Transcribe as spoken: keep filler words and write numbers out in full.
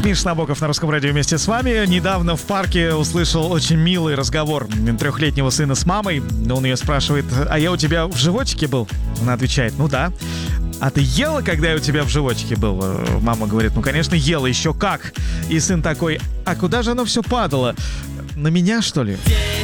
Миша Набоков на Русском радио вместе с вами. Недавно в парке услышал очень милый разговор трехлетнего сына с мамой. Он ее спрашивает: а я у тебя в животике был? Она отвечает: ну да. А ты ела, когда я у тебя в животике был? Мама говорит: ну, конечно, ела, еще как. И сын такой: а куда же оно все падало? На меня, что ли?